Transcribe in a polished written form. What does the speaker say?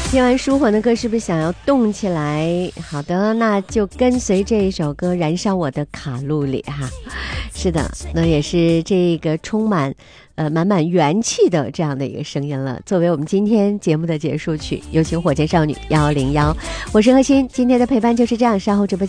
听完舒缓的歌，是不是想要动起来？好的，那就跟随这一首歌燃烧我的卡路里哈。是的，那也是这个充满满满元气的这样的一个声音了。作为我们今天节目的结束曲，有请火箭少女101，我是何欣，今天的陪伴就是这样，稍后直播间